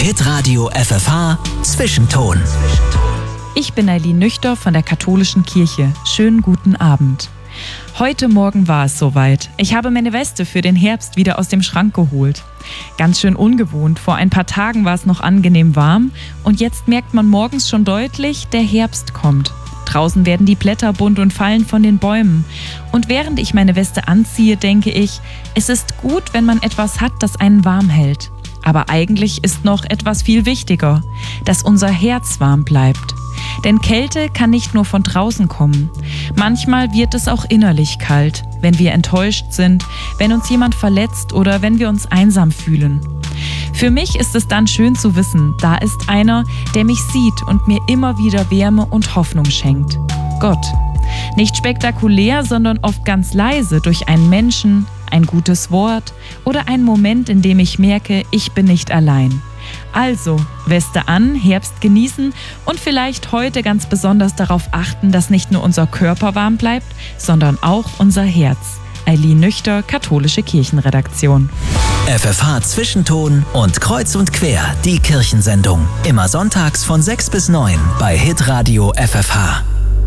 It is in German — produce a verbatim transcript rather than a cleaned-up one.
Hitradio F F H Zwischenton. Ich bin Eileen Nüchter von der Katholischen Kirche. Schönen guten Abend. Heute Morgen war es soweit. Ich habe meine Weste für den Herbst wieder aus dem Schrank geholt. Ganz schön ungewohnt. Vor ein paar Tagen war es noch angenehm warm und jetzt merkt man morgens schon deutlich, der Herbst kommt. Draußen werden die Blätter bunt und fallen von den Bäumen. Und während ich meine Weste anziehe, denke ich, es ist gut, wenn man etwas hat, das einen warm hält. Aber eigentlich ist noch etwas viel wichtiger, dass unser Herz warm bleibt. Denn Kälte kann nicht nur von draußen kommen. Manchmal wird es auch innerlich kalt, wenn wir enttäuscht sind, wenn uns jemand verletzt oder wenn wir uns einsam fühlen. Für mich ist es dann schön zu wissen, da ist einer, der mich sieht und mir immer wieder Wärme und Hoffnung schenkt. Gott. Nicht spektakulär, sondern oft ganz leise durch einen Menschen, ein gutes Wort oder einen Moment, in dem ich merke, ich bin nicht allein. Also, Weste an, Herbst genießen und vielleicht heute ganz besonders darauf achten, dass nicht nur unser Körper warm bleibt, sondern auch unser Herz. Eileen Nüchter, Katholische Kirchenredaktion. F F H Zwischenton und Kreuz und Quer, die Kirchensendung. Immer sonntags von sechs bis neun bei Hitradio F F H.